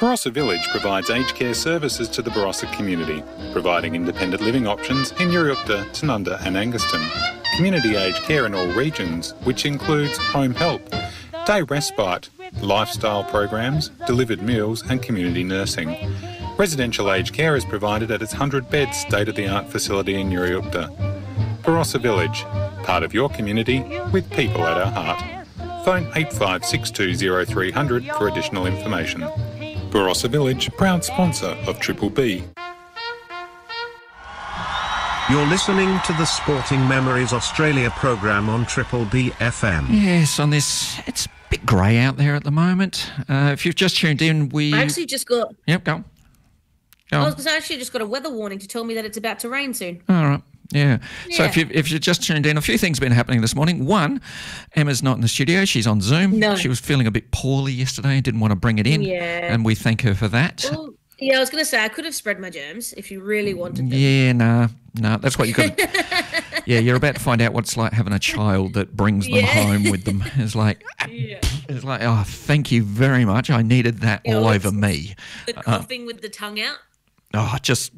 Barossa Village provides aged care services to the Barossa community, providing independent living options in Uriukta, Tanunda and Anguston. Community aged care in all regions, which includes home help, day respite, lifestyle programs, delivered meals and community nursing. Residential aged care is provided at its 100-bed state-of-the-art facility in Uriukta. Barossa Village, part of your community with people at our heart. Phone 85620300 for additional information. Barossa Village, proud sponsor of Triple B. You're listening to the Sporting Memories Australia programme on Triple B FM. Yes, on this, it's a bit grey out there at the moment. If you've just tuned in, I actually just got... Yep, go on. I actually just got a weather warning to tell me that it's about to rain soon. All right. Yeah. So if you just tuned in, a few things have been happening this morning. One, Emma's not in the studio. She's on Zoom. No. She was feeling a bit poorly yesterday and didn't want to bring it in. Yeah. And we thank her for that. Well, yeah, I was going to say I could have spread my germs if you really wanted them. Yeah, no. That's what you got. Yeah, you're about to find out what it's like having a child that brings them home with them. It's like, oh, thank you very much. I needed that all over me. The coughing with the tongue out. Oh,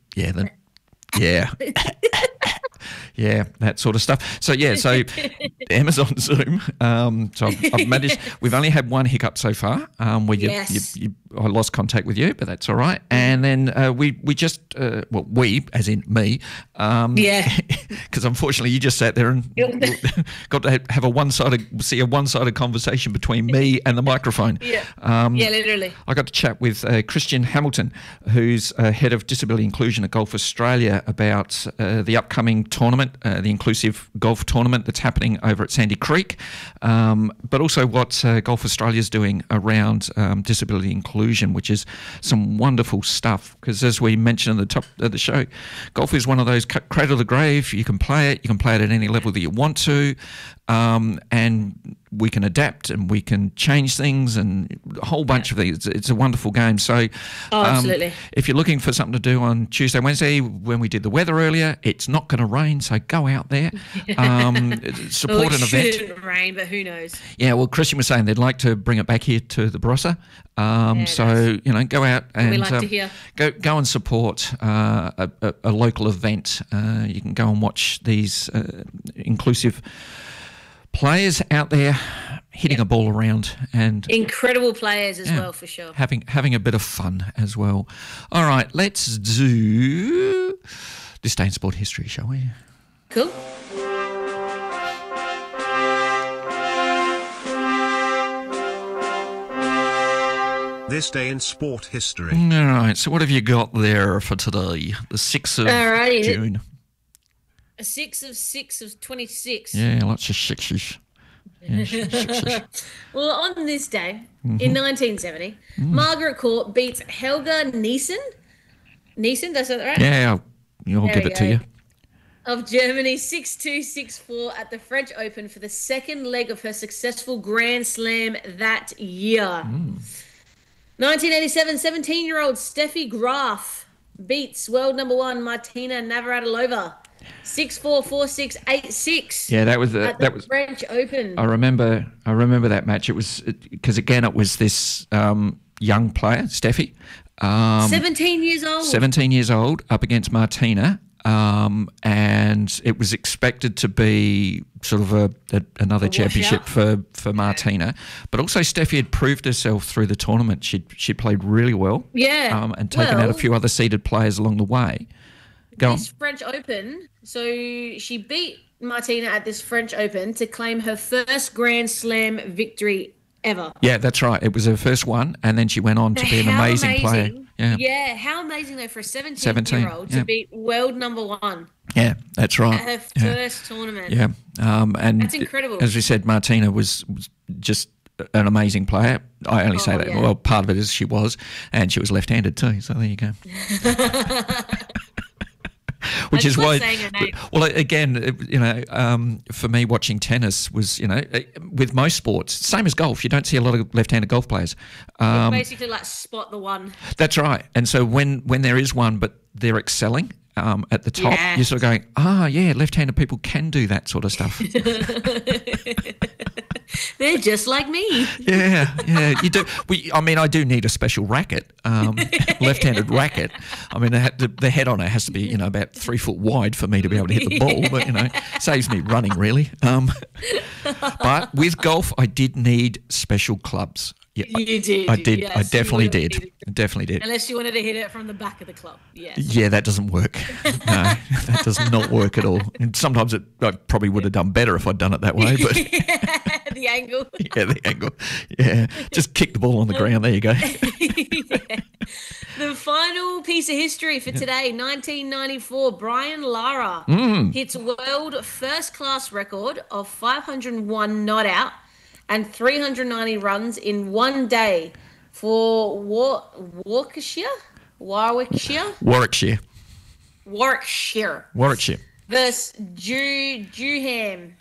yeah, that sort of stuff. So Emma's on Zoom. So I've managed. We've only had one hiccup so far. Where I lost contact with you, but that's all right. And then we as in me. Because unfortunately you just sat there and got to have a one-sided conversation between me and the microphone. Literally. I got to chat with Christian Hamilton, who's head of disability inclusion at Golf Australia, about the upcoming tournament, the inclusive golf tournament that's happening over at Sandy Creek, but also what Golf Australia is doing around disability inclusion, which is some wonderful stuff. Because as we mentioned at the top of the show, golf is one of those cradle to grave. You can play it at any level that you want to, and we can adapt and we can change things and a whole bunch of things. It's a wonderful game. So absolutely. If you're looking for something to do on Tuesday, Wednesday, when we did the weather earlier, it's not going to rain, so go out there, support an event. It shouldn't rain, but who knows? Yeah, well, Christian was saying they'd like to bring it back here to the Barossa. Go out and we like to hear. Go and support a local event. You can go and watch these inclusive players out there hitting a ball around, and incredible players as well, for sure. Having a bit of fun as well. All right, let's do this day in sport history, shall we? Cool. This day in sport history. All right, so what have you got there for today? The 6th of June. A 6 of 6 of 26. Yeah, lots of sixes. Yeah, Well, on this day, in 1970, Margaret Court beats Helga Nielsen. Nielsen, that's that right? Yeah, I'll give it to you. Of Germany, 6-2, 6-4 at the French Open for the second leg of her successful Grand Slam that year. 1987, 17-year-old Steffi Graf beats world number 1 Martina Navratilova. 6-4, 4-6, 8-6. Yeah, that was French Open. I remember that match. It was because again it was this young player, Steffi, 17 years old. 17 years old, up against Martina, and it was expected to be sort of another championship for Martina, but also Steffi had proved herself through the tournament. She played really well, and taken out a few other seeded players along the way. French Open, so she beat Martina at this French Open to claim her first Grand Slam victory ever. Yeah, that's right. It was her first one, and then she went on to be an amazing player. Yeah, how amazing though for a 17-year-old to beat world number 1. Yeah, that's right. At her first tournament. Yeah, and that's incredible. As we said, Martina was just an amazing player. I only say that. Yeah. Well, part of it is she was, and she was left-handed too. So there you go. Which is why, well, again, for me, watching tennis was, with most sports, same as golf, you don't see a lot of left-handed golf players. It's basically like spot the one. That's right. And so when there is one, but they're excelling, at the top, Yes. you're sort of going, yeah, left-handed people can do that sort of stuff. They're just like me. Yeah, you do. I do need a special racket, left-handed racket. I mean, the head on it has to be, about 3 foot wide for me to be able to hit the ball, but, saves me running, really. But with golf, I did need special clubs. Yeah, You did. I did. Yes, I definitely you would've did. needed- Definitely did. Unless you wanted to hit it from the back of the club. Yes. Yeah, that doesn't work. No, that does not work at all. And sometimes I probably would have done better if I'd done it that way, but The angle. yeah, the angle. Yeah, just kick the ball on the ground. There you go. Yeah. The final piece of history for today, 1994, Brian Lara hits world first-class record of 501 not out and 390 runs in one day for Warwickshire Warwickshire. versus Dewham.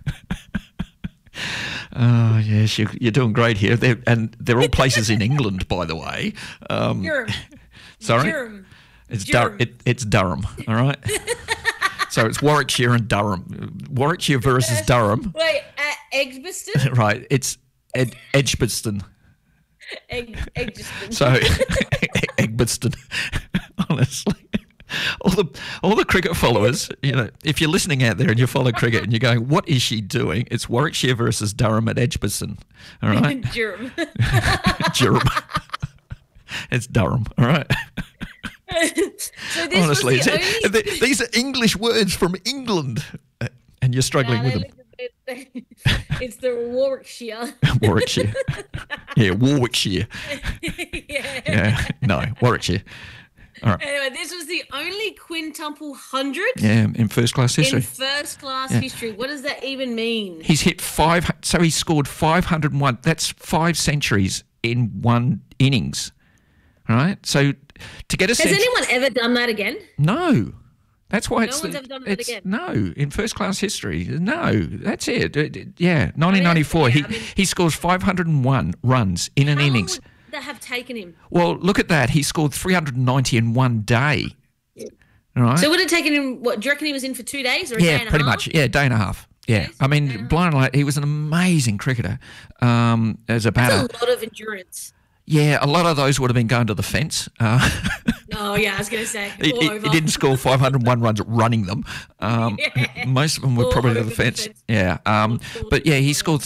Oh, yes, you're doing great here. They're all places in England, by the way. Durham. Sorry? Durham. It's Durham. it's Durham, all right? So it's Warwickshire and Durham. Warwickshire versus Durham. Wait, Edgbaston? Right, it's Edgbaston. Edgbaston. So Edgbaston, honestly. All the cricket followers, if you're listening out there and you follow cricket and you're going, what is she doing? It's Warwickshire versus Durham at Edgbaston, all right? Durham. Durham. It's Durham, all right? So this Honestly, was the only... these are English words from England, and you're struggling with them. It's the Warwickshire. Warwickshire. Yeah, Warwickshire. Yeah, no, Warwickshire. All right. Anyway, this was the only quintuple 100 Yeah, in first-class history. in first-class history. What does that even mean? He's hit so he scored 501. That's 5 centuries in one innings. All right? So to get a Has century... anyone ever done that again? No. That's why No one's ever done that again? No, in first-class history. No, that's it. Yeah, 1994. yeah, I mean- He scores 501 runs in an How long innings. would that have taken him? Well, look at that. He scored 390 in one day. All right? So it would have taken him, what, do you reckon he was in for 2 days or a day and a pretty half? much. Yeah, day and a half. Yeah. Days? I mean, blind light, he was an amazing cricketer as a batter. That's a lot of endurance. Yeah, a lot of those would have been going to the fence. Oh, yeah, I was going to say. He didn't score 501 runs running them. Most of them were All probably to over the the fence. fence. Yeah. But yeah, he scored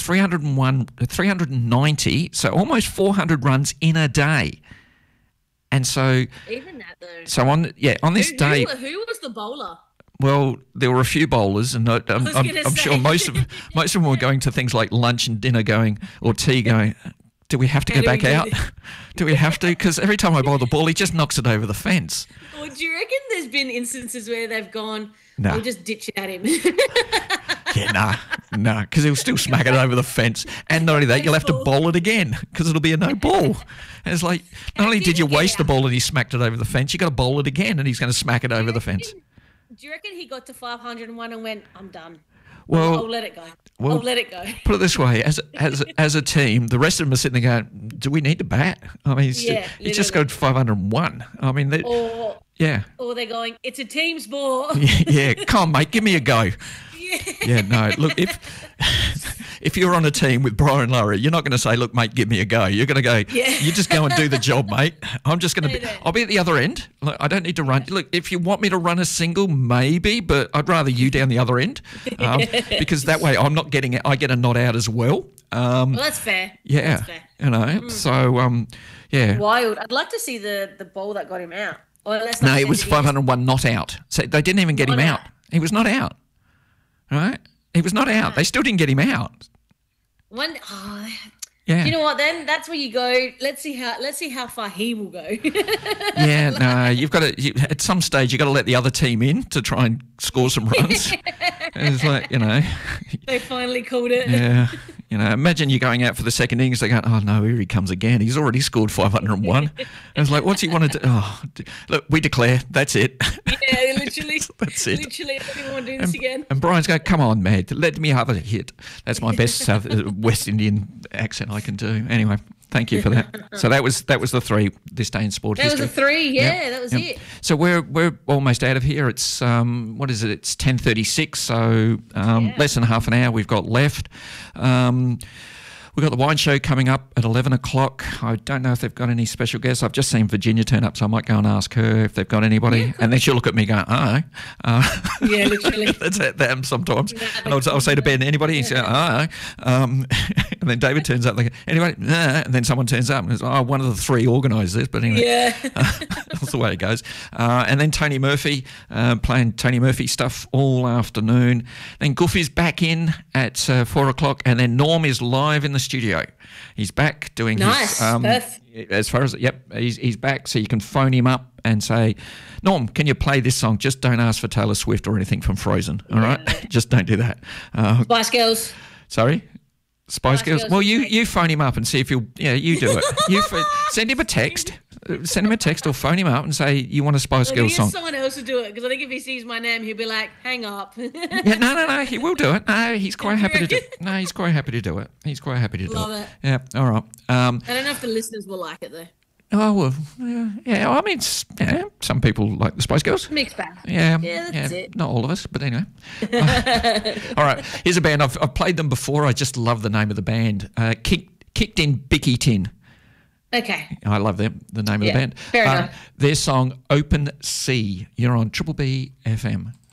390, so almost 400 runs in a day. And so, Even that, though. on this day, Who was the bowler? well, there were a few bowlers, and was I'm gonna sure say. most of them were going to things like lunch and dinner, or tea, going, do we have to go do we back do out? this? Do we have to? Because every time I bowl the ball, he just knocks it over the fence. Or do you reckon there's been instances where they've gone, No. we'll just ditch it at him? Yeah, nah, because he'll still smack it over the fence. And not only that, you'll have to bowl it again because it'll be a no ball. And it's like, not only did you waste the ball and he smacked it over the fence, you got to bowl it again and he's going to smack it over the fence. Do you reckon he got to 501 and went, I'm done? Well, I'll let it go. well- I'll let it go. put it this way, as a team, the rest of them are sitting there going, do we need to bat? I mean, he just literally. got 501. I mean, yeah. Or they're going, it's a team sport. Yeah, come on, mate, give me a go. Yeah, no, look, if you're on a team with Brian Lara, you're not going to say, look, mate, give me a go. You're going to go, you just go and do the job, mate. I'm just going to I'll be at the other end. Look, I don't need to run. Look, if you want me to run a single, maybe, but I'd rather you down the other end because that way I'm not getting it. I get a not out as well. Well, that's fair. Yeah, That's fair. you know, so, yeah. Wild. I'd like to see the ball that got him out. Or unless No, they it was said 501 not out. So they didn't even get him Not out. out. He was not out. Right? He was not out. They still didn't get him out. Yeah. You know what? Then that's where you go. Let's see how far he will go. Yeah, no, you've got to, at some stage, you've got to let the other team in to try and score some runs. And it's like, They finally called it. yeah, imagine you going out for the second innings, they go, oh no, here he comes again. He's already scored 501. And it's like, what's he want to do? Oh, look, we declare, that's it. Yeah, literally. That's it. Literally, I don't want to do this again. And Brian's going, come on, man, let me have a hit. That's my best West Indian accent I can do. Anyway, Thank you for that. So that was the three this day in sport That history. was the three. Yeah, that was it. So we're almost out of here. It's what is it? It's 10:36. So less than half an hour we've got left. We've got the wine show coming up at 11 o'clock. I don't know if they've got any special guests. I've just seen Virginia turn up, so I might go and ask her if they've got anybody. Yeah, and then she'll look at me going, oh. Yeah, literally. That's that happens sometimes. And I'll say to Ben, anybody? He'll say, oh. And then David turns up, like, anybody? Nah. And then someone turns up and says, one of the three organised this. But anyway, Yeah. that's the way it goes. And then Tony Murphy, playing Tony Murphy stuff all afternoon. Then Goofy's back in at 4 o'clock. And then Norm is live in the studio. He's back doing Nice. his as far as he's back, so you can phone him up and say, Norm, can you play this song? Just don't ask for Taylor Swift or anything from Frozen. All right, just don't do that. Spice Girls. Sorry. Spice Girls. Girls. Well, you phone him up and see if you do it. Send him a text. Send him a text or phone him up and say you want a Spice Well, Girls he song. has someone else to do it, because I think if he sees my name, he'll be like, hang up. Yeah, no, he will do it. No, he's quite happy to do it. No, he's quite happy to do it. He's quite happy to do Love it. it. Yeah, all right. I don't know if the listeners will like it, though. Oh, well, yeah. I mean, some people like the Spice Girls. Mixed bag. Yeah, that's it. Not all of us, but anyway. All right, here's a band. I've played them before. I just love the name of the band. Kicked in Bicky Tin. Okay. I love them, the name of the band. Fair enough. Their song, Open Sea. You're on Triple B FM.